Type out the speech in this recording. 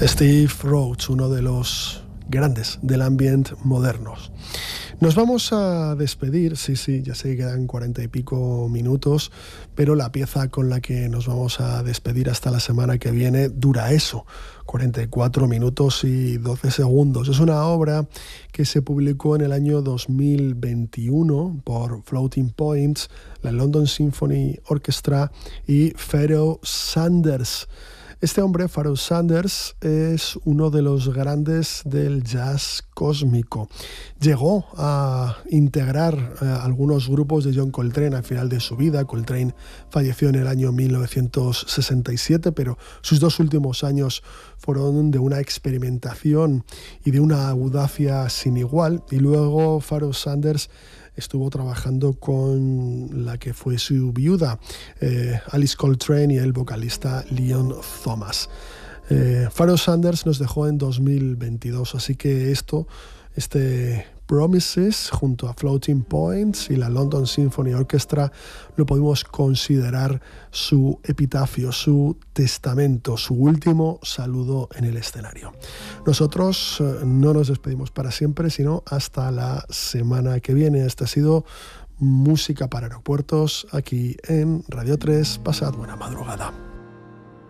Steve Roach, uno de los grandes del ambient modernos. Nos vamos a despedir, sí, ya sé que quedan 40 y pico minutos, pero la pieza con la que nos vamos a despedir hasta la semana que viene dura eso, 44 minutos y 12 segundos. Es una obra que se publicó en el año 2021 por Floating Points, la London Symphony Orchestra y Pharoah Sanders. Este hombre, Pharoah Sanders, es uno de los grandes del jazz cósmico. Llegó a integrar algunos grupos de John Coltrane al final de su vida. Coltrane falleció en el año 1967, pero sus dos últimos años fueron de una experimentación y de una audacia sin igual. Y luego Pharoah Sanders estuvo trabajando con la que fue su viuda, Alice Coltrane, y el vocalista Leon Thomas. Pharoah Sanders nos dejó en 2022, así que este Promises, junto a Floating Points y la London Symphony Orchestra, lo podemos considerar su epitafio, su testamento, su último saludo en el escenario. Nosotros no nos despedimos para siempre, sino hasta la semana que viene. Esta ha sido Música para Aeropuertos, aquí en Radio 3. Pasad buena madrugada.